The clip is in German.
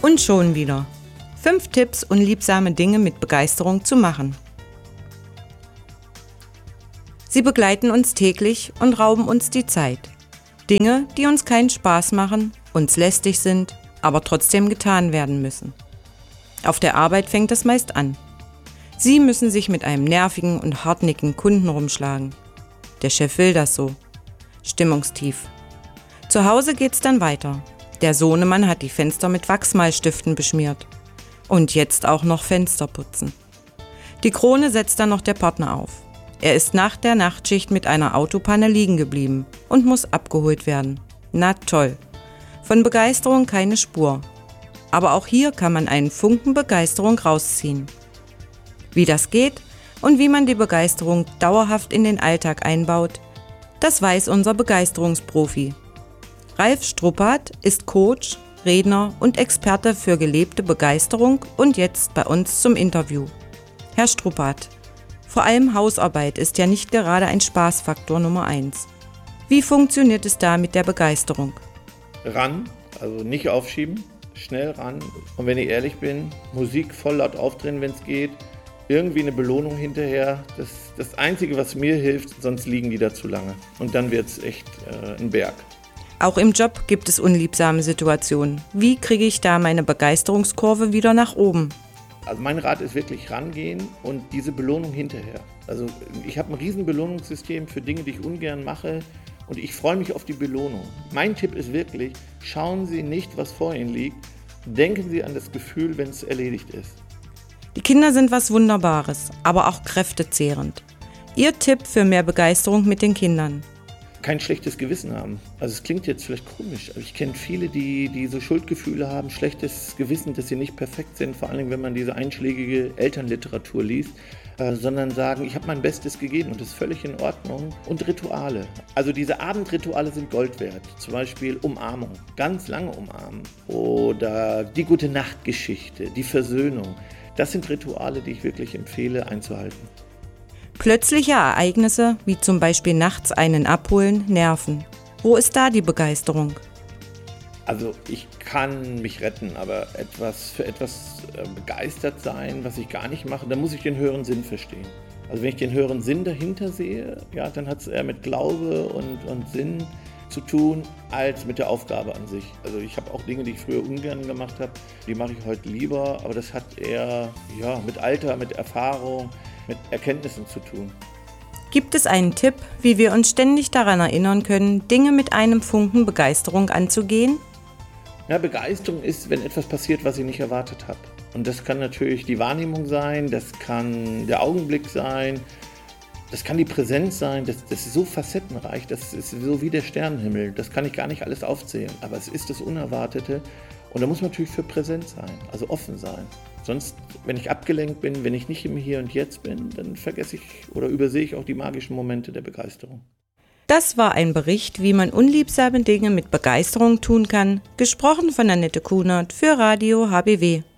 Und schon wieder. 5 Tipps, unliebsame Dinge mit Begeisterung zu machen. Sie begleiten uns täglich und rauben uns die Zeit. Dinge, die uns keinen Spaß machen, uns lästig sind, aber trotzdem getan werden müssen. Auf der Arbeit fängt es meist an. Sie müssen sich mit einem nervigen und hartnäckigen Kunden rumschlagen. Der Chef will das so. Stimmungstief. Zu Hause geht's dann weiter. Der Sohnemann hat die Fenster mit Wachsmalstiften beschmiert. Und jetzt auch noch Fenster putzen. Die Krone setzt dann noch der Partner auf. Er ist nach der Nachtschicht mit einer Autopanne liegen geblieben und muss abgeholt werden. Na toll. Von Begeisterung keine Spur. Aber auch hier kann man einen Funken Begeisterung rausziehen. Wie das geht und wie man die Begeisterung dauerhaft in den Alltag einbaut, das weiß unser Begeisterungsprofi. Ralf Struppat ist Coach, Redner und Experte für gelebte Begeisterung und jetzt bei uns zum Interview. Herr Struppat, vor allem Hausarbeit ist ja nicht gerade ein Spaßfaktor Nummer 1. Wie funktioniert es da mit der Begeisterung? Ran, also nicht aufschieben, schnell ran. Und wenn ich ehrlich bin, Musik voll laut aufdrehen, wenn es geht. Irgendwie eine Belohnung hinterher. Das Einzige, was mir hilft, sonst liegen die da zu lange. Und dann wird es echt ein Berg. Auch im Job gibt es unliebsame Situationen. Wie kriege ich da meine Begeisterungskurve wieder nach oben? Also mein Rat ist wirklich rangehen und diese Belohnung hinterher. Also ich habe ein riesen Belohnungssystem für Dinge, die ich ungern mache und ich freue mich auf die Belohnung. Mein Tipp ist wirklich, schauen Sie nicht, was vor Ihnen liegt, denken Sie an das Gefühl, wenn es erledigt ist. Die Kinder sind was Wunderbares, aber auch kräftezehrend. Ihr Tipp für mehr Begeisterung mit den Kindern? Kein schlechtes Gewissen haben. Also es klingt jetzt vielleicht komisch, aber ich kenne viele, die so Schuldgefühle haben, schlechtes Gewissen, dass sie nicht perfekt sind, vor allem wenn man diese einschlägige Elternliteratur liest, sondern sagen, ich habe mein Bestes gegeben und das ist völlig in Ordnung. Und Rituale. Also diese Abendrituale sind Gold wert. Zum Beispiel Umarmung, ganz lange umarmen oder die Gute-Nacht-Geschichte, die Versöhnung. Das sind Rituale, die ich wirklich empfehle einzuhalten. Plötzliche Ereignisse, wie zum Beispiel nachts einen abholen, nerven. Wo ist da die Begeisterung? Also ich kann mich retten, aber für etwas begeistert sein, was ich gar nicht mache, dann muss ich den höheren Sinn verstehen. Also wenn ich den höheren Sinn dahinter sehe, ja, dann hat es eher mit Glaube und Sinn zu tun, als mit der Aufgabe an sich. Also ich habe auch Dinge, die ich früher ungern gemacht habe, die mache ich heute lieber, aber das hat eher mit Alter, mit Erfahrung, mit Erkenntnissen zu tun. Gibt es einen Tipp, wie wir uns ständig daran erinnern können, Dinge mit einem Funken Begeisterung anzugehen? Ja, Begeisterung ist, wenn etwas passiert, was ich nicht erwartet habe. Und das kann natürlich die Wahrnehmung sein, das kann der Augenblick sein, das kann die Präsenz sein, das ist so facettenreich, das ist so wie der Sternenhimmel, das kann ich gar nicht alles aufzählen, aber es ist das Unerwartete und da muss man natürlich für präsent sein, also offen sein. Sonst, wenn ich abgelenkt bin, wenn ich nicht im Hier und Jetzt bin, dann vergesse ich oder übersehe ich auch die magischen Momente der Begeisterung. Das war ein Bericht, wie man unliebsame Dinge mit Begeisterung tun kann, gesprochen von Annette Kunert für Radio HBW.